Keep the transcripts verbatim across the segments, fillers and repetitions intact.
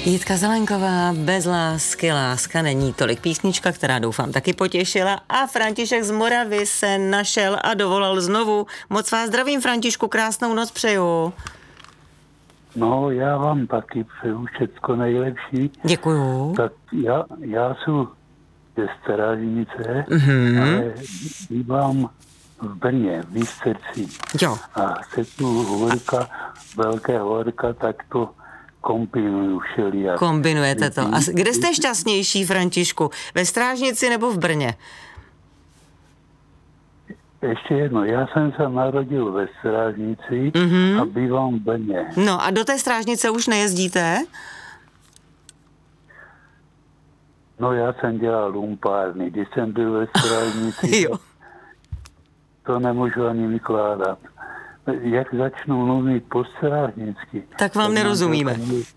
Jitka Zelenková, Bez lásky láska není, tolik písnička, která doufám taky potěšila, a František z Moravy se našel a dovolal znovu. Moc vás zdravím, Františku, krásnou noc přeju. No, já vám taky přeju všecko nejlepší. Děkuju. Tak já, já jsem ze Strážnice, Mm-hmm. ale bývám v Brně, v Lísterci. Jo. A se tu horka, velké horka, tak to kombinuju všelijak. Kombinujete to. A kde jste šťastnější, Františku? Ve Strážnici nebo v Brně? Ještě jedno, já jsem se narodil ve Strážnici mm-hmm. a bývám v Brně. No a do té Strážnice už nejezdíte? No, já jsem dělal lumpárny, když jsem byl ve Strážnici, jo. To nemůžu ani vykládat. Jak začnu mluvit po strážnicky, tak vám tak nerozumíme. Manželka mě,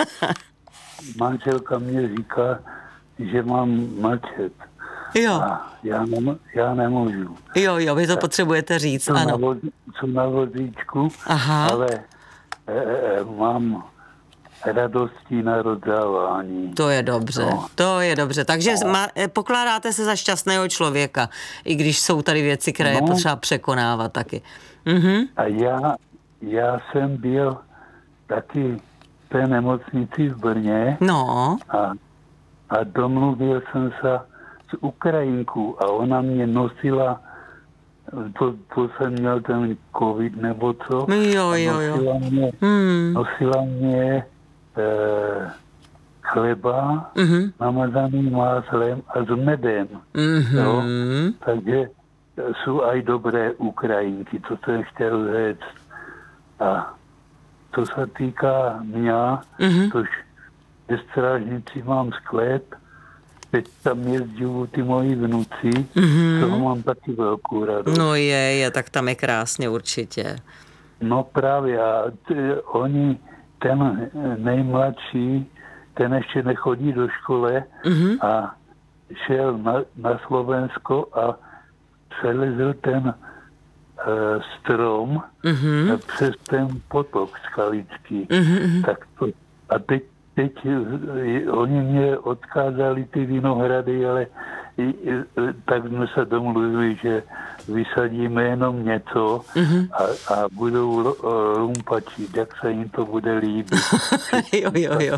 manželka mě říká, že mám mlčet. Jo. A já, nem, já nemůžu. Jo, jo, vy to tak potřebujete říct, jsem ano. Na voz, jsem na vozíčku, Aha. ale e, e, mám radostí na rozdávání. To je dobře, no. to je dobře. Takže no. má, pokládáte se za šťastného člověka, i když jsou tady věci, které no. je potřeba překonávat taky. Mhm. A já, já jsem byl taky v té nemocnici v Brně. No. A, a domluvil jsem se s Ukrajinkou a ona mě nosila, to, to jsem měl ten covid nebo co. Jo, jo, jo. Nosila mě, hmm. nosila mě eh, chleba mm-hmm. namazaným máslem a s medem. Mm-hmm. Jo? Takže jsou aj dobré Ukrajinky, to jsem chtěl říct. A to se týká mě, mm-hmm. což ve Strážnici mám sklep, teď tam jezdí ty moji vnuci, mm-hmm. toho mám taky velkou radost. No je, je, tak tam je krásně určitě. No právě, a t- oni, ten nejmladší, ten ještě nechodí do školy mm-hmm. a šel na, na Slovensko a přelezl ten uh, strom mm-hmm. přes ten potok skalický. Mm-hmm. Tak to, a teď, teď oni mě odkázali ty vinohrady, ale i, i, tak jsme se domluvili, že vysadíme jenom něco mm-hmm. a, a budou lumpačit, jak se jim to bude líbit. jo, jo, jo.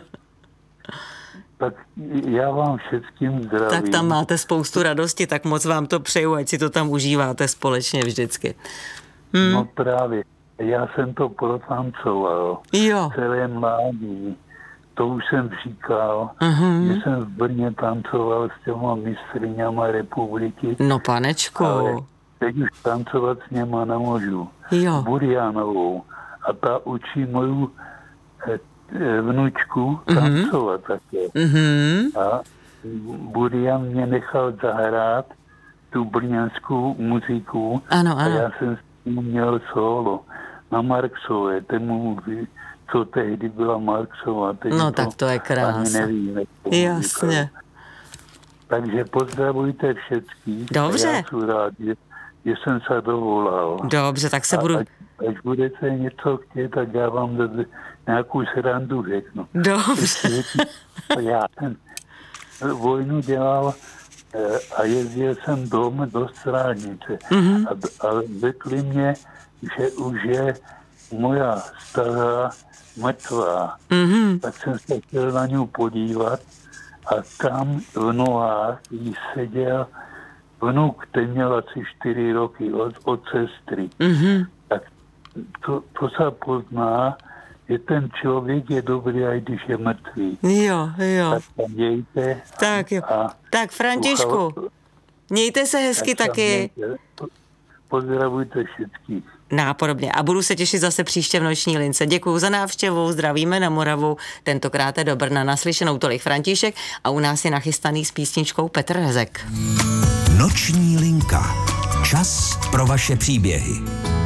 Tak já vám všetkým zdravím. Tak tam máte spoustu radosti, tak moc vám to přeju, ať si to tam užíváte společně vždycky. Hmm. No právě, já jsem to protancoval. Jo. Celé mládí. To už jsem říkal, uh-huh. že jsem v Brně tancoval s těma mistryňama republiky. No panečku. Ale teď už tancovat s něma nemůžu. Jo. Burianovou. A ta učí moju vnučku tancovat mm-hmm. také. Mm-hmm. A Burian mě nechal zahrát tu brněnskou muziku. Ano, ano. A já jsem s tím měl solo na Marksové, tému, co tehdy byla Marksová. No tak to je krása. Nevím, jasně. Takže pozdravujte všetkých. Dobře. Já jsem rád, že, že jsem se dovolal. Dobře, tak se a budu... Až, až budete něco chtět, tak já vám zase nějakou srandu řeknu. Dobře. Já jsem vojnu dělal a jezdil jsem dom do Strážnice. Mm-hmm. A, a řekli mě, že už je moja stará mrtvá. Mm-hmm. Tak jsem se chtěl na ňu podívat a tam v nohách jí seděl vnuk, ten měl asi čtyři roky od, od sestry. Mm-hmm. Tak to, to se pozná, že ten člověk je dobrý, i když je mrtvý. Jo, jo. Tak tam mějte. Tak jo. A tak Františku, mějte se hezky tak taky. Mějte. Pozdravujte všetkých. Nápodobně. A budu se těšit zase příště v noční lince. Děkuju za návštěvu, zdravíme na Moravu, tentokrát do Brna. Naslyšenou tolik František a u nás je nachystaný s písničkou Petr Rezek. Noční linka. Čas pro vaše příběhy.